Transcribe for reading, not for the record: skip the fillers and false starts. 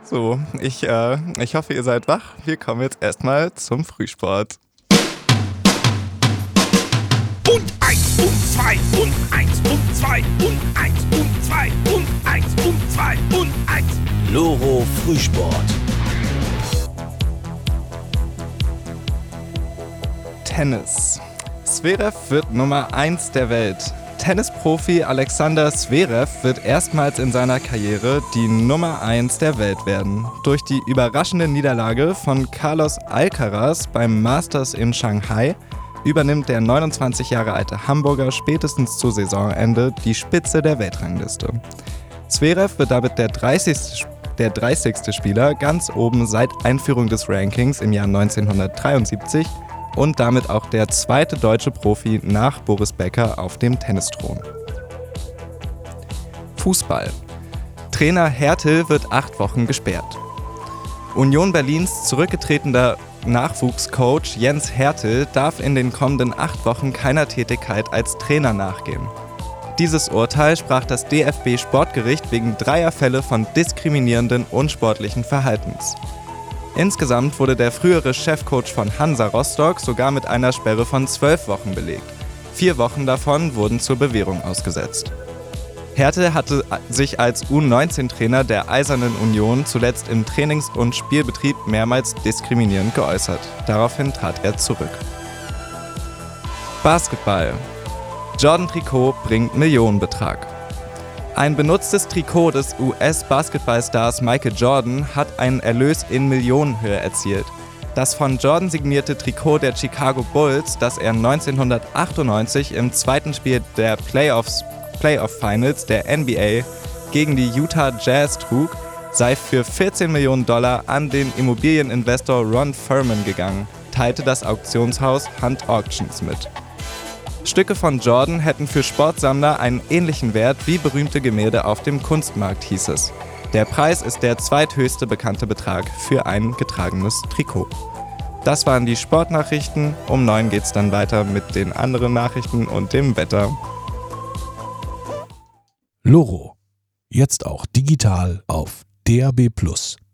So, ich hoffe, ihr seid wach. Wir kommen jetzt erstmal zum Frühsport. Und 1 und 2 und 1 und 2 und 1 und 2 und 1 und 2 und 1. Loro Frühsport. Tennis. Zverev wird Nummer 1 der Welt. Tennisprofi Alexander Zverev wird erstmals in seiner Karriere die Nummer 1 der Welt werden. Durch die überraschende Niederlage von Carlos Alcaraz beim Masters in Shanghai übernimmt der 29 Jahre alte Hamburger spätestens zu Saisonende die Spitze der Weltrangliste. Zverev wird damit der 30. Spieler ganz oben seit Einführung des Rankings im Jahr 1973 und damit auch der zweite deutsche Profi nach Boris Becker auf dem Tennisthron. Fußball. Trainer Hertel wird 8 Wochen gesperrt. Union Berlins zurückgetretener Nachwuchscoach Jens Hertel darf in den kommenden 8 Wochen keiner Tätigkeit als Trainer nachgehen. Dieses Urteil sprach das DFB-Sportgericht wegen 3 Fälle von diskriminierenden unsportlichen Verhaltens. Insgesamt wurde der frühere Chefcoach von Hansa Rostock sogar mit einer Sperre von 12 Wochen belegt. 4 Wochen davon wurden zur Bewährung ausgesetzt. Hertel hatte sich als U19-Trainer der Eisernen Union zuletzt im Trainings- und Spielbetrieb mehrmals diskriminierend geäußert. Daraufhin trat er zurück. Basketball. Jordan-Trikot bringt Millionenbetrag. Ein benutztes Trikot des US-Basketballstars Michael Jordan hat einen Erlös in Millionenhöhe erzielt. Das von Jordan signierte Trikot der Chicago Bulls, das er 1998 im zweiten Spiel der Playoff-Finals der NBA gegen die Utah Jazz trug, sei für $14 Millionen an den Immobilieninvestor Ron Furman gegangen, teilte das Auktionshaus Hunt Auctions mit. Stücke von Jordan hätten für Sportsammler einen ähnlichen Wert wie berühmte Gemälde auf dem Kunstmarkt, hieß es. Der Preis ist der zweithöchste bekannte Betrag für ein getragenes Trikot. Das waren die Sportnachrichten. Um 9 geht's dann weiter mit den anderen Nachrichten und dem Wetter. Loro. Jetzt auch digital auf DAB+.